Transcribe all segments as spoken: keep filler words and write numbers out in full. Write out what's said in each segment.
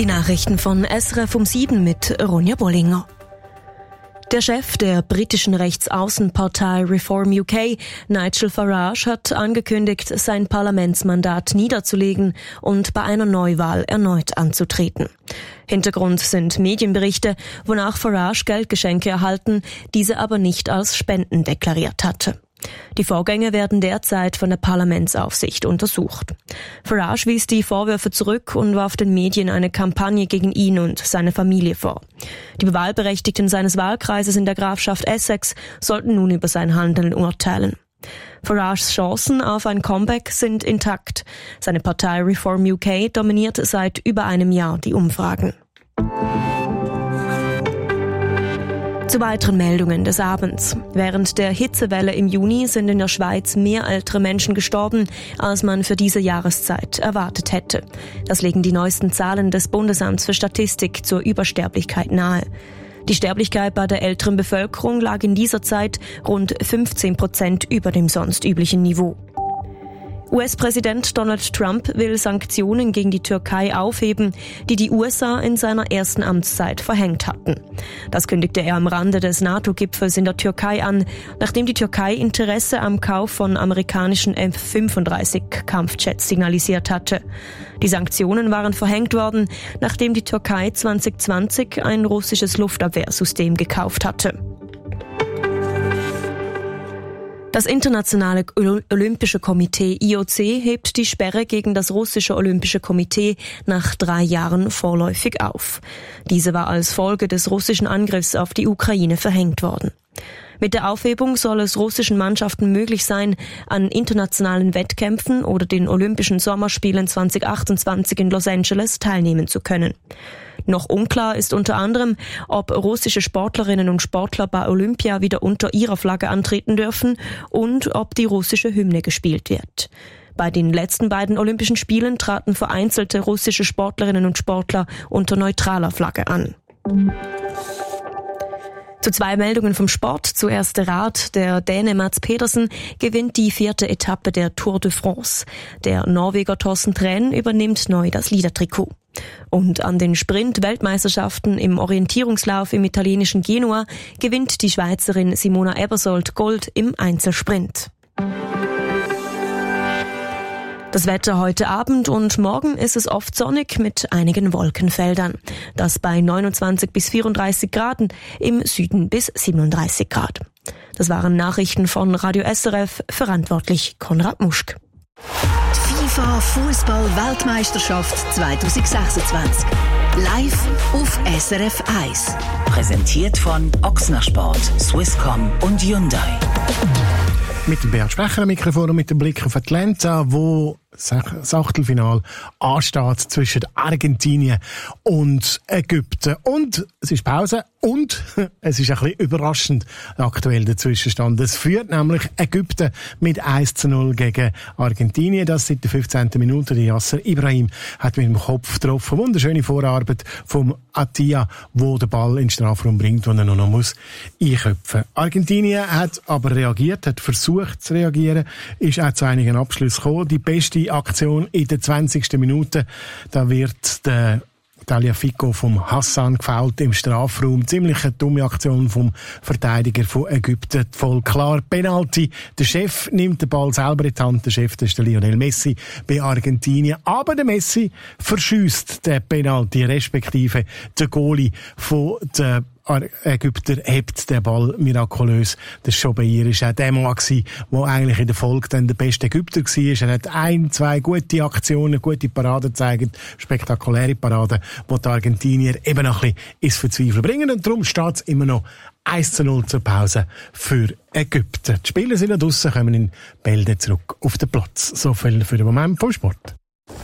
Die Nachrichten von S R F um sieben mit Ronja Bollinger. Der Chef der britischen Rechtsaußenpartei Reform U K, Nigel Farage, hat angekündigt, sein Parlamentsmandat niederzulegen und bei einer Neuwahl erneut anzutreten. Hintergrund sind Medienberichte, wonach Farage Geldgeschenke erhalten, diese aber nicht als Spenden deklariert hatte. Die Vorgänge werden derzeit von der Parlamentsaufsicht untersucht. Farage wies die Vorwürfe zurück und warf den Medien eine Kampagne gegen ihn und seine Familie vor. Die Wahlberechtigten seines Wahlkreises in der Grafschaft Essex sollten nun über sein Handeln urteilen. Farages Chancen auf ein Comeback sind intakt. Seine Partei Reform U K dominiert seit über einem Jahr die Umfragen. Zu weiteren Meldungen des Abends. Während der Hitzewelle im Juni sind in der Schweiz mehr ältere Menschen gestorben, als man für diese Jahreszeit erwartet hätte. Das legen die neuesten Zahlen des Bundesamts für Statistik zur Übersterblichkeit nahe. Die Sterblichkeit bei der älteren Bevölkerung lag in dieser Zeit rund fünfzehn Prozent über dem sonst üblichen Niveau. U S-Präsident Donald Trump will Sanktionen gegen die Türkei aufheben, die die U S A in seiner ersten Amtszeit verhängt hatten. Das kündigte er am Rande des NATO-Gipfels in der Türkei an, nachdem die Türkei Interesse am Kauf von amerikanischen F fünfunddreißig Kampfjets signalisiert hatte. Die Sanktionen waren verhängt worden, nachdem die Türkei zwanzig zwanzig ein russisches Luftabwehrsystem gekauft hatte. Das Internationale Olympische Komitee I O C hebt die Sperre gegen das russische Olympische Komitee nach drei Jahren vorläufig auf. Diese war als Folge des russischen Angriffs auf die Ukraine verhängt worden. Mit der Aufhebung soll es russischen Mannschaften möglich sein, an internationalen Wettkämpfen oder den Olympischen Sommerspielen zwanzig achtundzwanzig in Los Angeles teilnehmen zu können. Noch unklar ist unter anderem, ob russische Sportlerinnen und Sportler bei Olympia wieder unter ihrer Flagge antreten dürfen und ob die russische Hymne gespielt wird. Bei den letzten beiden Olympischen Spielen traten vereinzelte russische Sportlerinnen und Sportler unter neutraler Flagge an. Zu zwei Meldungen vom Sport. Zuerst der Rad. Der Däne Mads Pedersen gewinnt die vierte Etappe der Tour de France. Der Norweger Thorsten Træn übernimmt neu das Leadertrikot. Und an den Sprint-Weltmeisterschaften im Orientierungslauf im italienischen Genua gewinnt die Schweizerin Simona Ebersold Gold im Einzelsprint. Das Wetter heute Abend und morgen ist es oft sonnig mit einigen Wolkenfeldern. Das bei neunundzwanzig bis vierunddreißig Grad, im Süden bis siebenunddreißig Grad. Das waren Nachrichten von Radio S R F, verantwortlich Konrad Muschk. FIFA Fußball-Weltmeisterschaft zwanzig sechsundzwanzig. Live auf S R F eins. Präsentiert von Ochsner Sport, Swisscom und Hyundai. Mit dem Beat Sprecher am Mikrofon und mit dem Blick auf Atlanta, wo das Achtelfinale ansteht zwischen Argentinien und Ägypten. Und es ist Pause und es ist ein bisschen überraschend aktuell der Zwischenstand. Es führt nämlich Ägypten mit eins zu null gegen Argentinien. Das seit der fünfzehnten Minute. Die Yasser Ibrahim hat mit dem Kopf getroffen. Wunderschöne Vorarbeit vom Attia, wo der Ball in den Strafraum bringt, den er noch muss einköpfen. Argentinien hat aber reagiert, hat versucht zu reagieren, ist auch zu einigen Abschlüssen gekommen. Die beste Aktion in der zwanzigsten Minute. Da wird der Tagliafico vom Hassan gefoult im Strafraum. Ziemlich eine dumme Aktion vom Verteidiger von Ägypten. Voll klar. Penalty. Der Chef nimmt den Ball selber in die Hand. Der Chef, das ist der Lionel Messi bei Argentinien. Aber der Messi verschießt den Penalty, respektive der Goalie von der Ägypter hebt den Ball mirakulös. Das Schobeir war auch der Mann, der eigentlich in der Folge dann der beste Ägypter war. Er hat ein, zwei gute Aktionen, gute Paraden gezeigt, spektakuläre Paraden, die die Argentinier eben noch ein bisschen ins Verzweifeln bringen. Und darum steht es immer noch eins zu null zur Pause für Ägypten. Die Spieler sind noch draussen, kommen in Bälde zurück auf den Platz. So viel für den Moment vom Sport.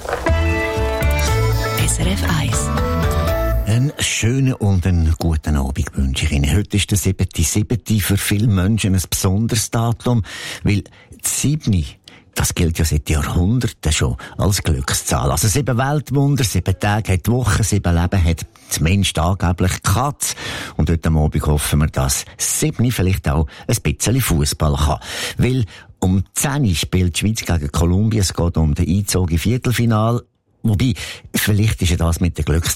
S R F eins. Einen schönen und einen guten Abend wünsche ich Ihnen. Heute ist der siebte siebte für viele Menschen ein besonderes Datum, weil die sieben, das gilt ja seit Jahrhunderten schon als Glückszahl. Also sieben Weltwunder, sieben Tage hat die Woche, sieben Leben hat der Mensch angeblich Katz. Und heute am Abend hoffen wir, dass sieben vielleicht auch ein bisschen Fußball kann. Weil um zehn spielt die Schweiz gegen Kolumbien, es geht um den Einzug im Viertelfinale. Wobei, vielleicht ist ja das mit der Glückszahl